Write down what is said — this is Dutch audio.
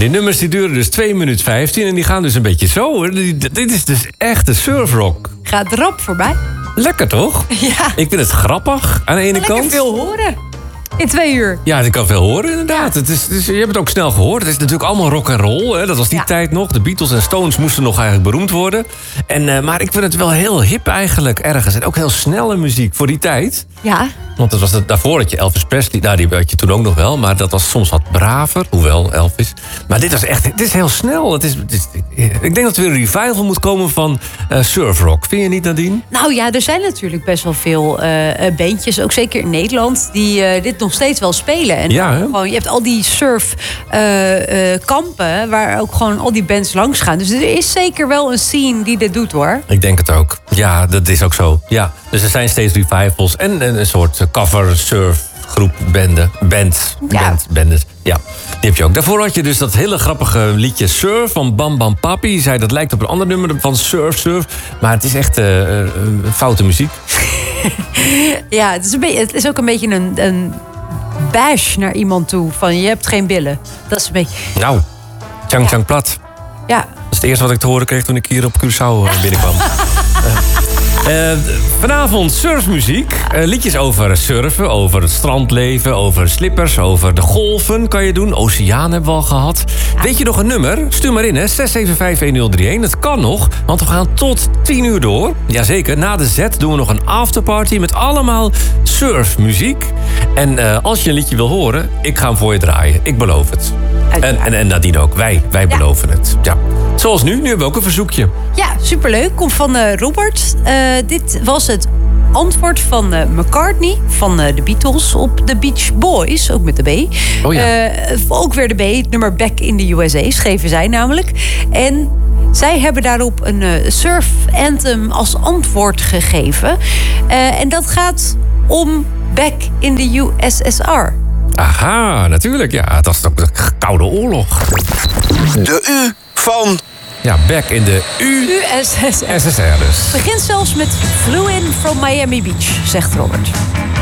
die nummers die duren dus 2 minuten 15 en die gaan dus een beetje zo. Dit is dus echt de surfrock. Gaat rap voorbij. Lekker toch? Ja. Ik vind het grappig aan de ene kant. Lekker veel horen. In 2 uur. Ja, ik kan veel horen inderdaad. Je hebt het ook snel gehoord. Het is natuurlijk allemaal rock and roll. Hè? Dat was die tijd nog. De Beatles en Stones moesten nog eigenlijk beroemd worden. Maar ik vind het wel heel hip eigenlijk ergens. En ook heel snelle muziek voor die tijd. Ja. Want daarvoor had je Elvis Presley. Nou, die had je toen ook nog wel. Maar dat was soms wat braver. Hoewel, Elvis. Maar dit is heel snel. Ik denk dat er weer een revival moet komen van surfrock. Vind je niet, Nadine? Nou ja, er zijn natuurlijk best wel veel bandjes. Ook zeker in Nederland. Die dit nog steeds wel spelen. En ja, gewoon, je hebt al die surfkampen. Waar ook gewoon al die bands langs gaan. Dus er is zeker wel een scene die dit doet, hoor. Ik denk het ook. Ja, dat is ook zo. Ja. Dus er zijn steeds revivals. En een soort cover surf groep bendes. Ja, die heb je ook. Daarvoor had je dus dat hele grappige liedje Surf van Bam Bam Papi. Zei dat lijkt op een ander nummer van Surf. Maar het is echt foute muziek. Ja, het is ook een beetje een bash naar iemand toe. Van je hebt geen billen. Dat is een beetje... Nou, Chang plat. Ja. Dat is het eerste wat ik te horen kreeg toen ik hier op Curaçao binnenkwam. Vanavond surfmuziek. Liedjes over surfen, over het strandleven, over slippers, over de golven kan je doen. Oceaan hebben we al gehad. Weet je nog een nummer? Stuur maar in, hè. 6751031. Het kan nog, want we gaan tot 10 uur door. Jazeker, na de zet doen we nog een afterparty met allemaal surfmuziek. En als je een liedje wil horen, ik ga hem voor je draaien. Ik beloof het. En Nadine ook. Wij beloven het. Ja. Zoals nu hebben we ook een verzoekje. Ja, superleuk. Komt van Robert. Dit was het antwoord van McCartney van de Beatles op The Beach Boys, ook met de B. Oh ja. Ook weer de B, het nummer Back in the USA, schreven zij namelijk. En zij hebben daarop een surf anthem als antwoord gegeven. En dat gaat om Back in the USSR. Aha, natuurlijk. Ja, dat is toch de Koude Oorlog. De U van... Ja, back in de USSR. SSR dus. Begint zelfs met Flew in from Miami Beach, zegt Robert.